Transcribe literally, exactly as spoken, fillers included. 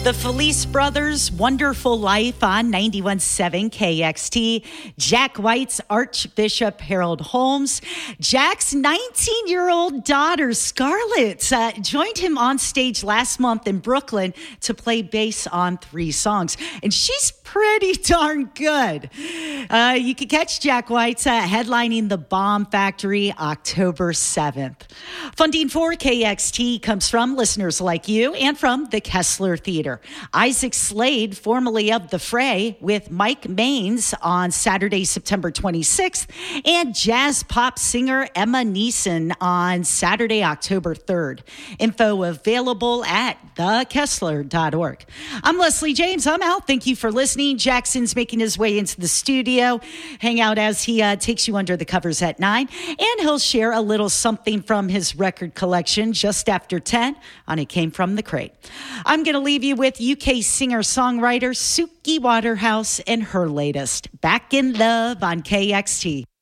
The Felice Brothers' Wonderful Life on ninety-one point seven K X T. Jack White's Archbishop Harold Holmes. Jack's nineteen-year-old daughter, Scarlett, uh, joined him on stage last month in Brooklyn to play bass on three songs. And she's pretty darn good. Uh, you can catch Jack White's uh, headlining the Bomb Factory October seventh. Funding for K X T comes from listeners like you and from the Kessler Theater. Isaac Slade, formerly of The Fray, with Mike Maines on Saturday, September twenty-sixth, and jazz pop singer Emma Neeson on Saturday, October third. Info available at the kessler dot org. I'm Leslie James. I'm out. Thank you for listening. Jackson's making his way into the studio. Hang out as he uh, takes you under the covers at nine, and he'll share a little something from his record collection just after ten on It Came From the Crate. I'm going to leave you with U K singer-songwriter Suki Waterhouse and her latest, Back in Love on K X T.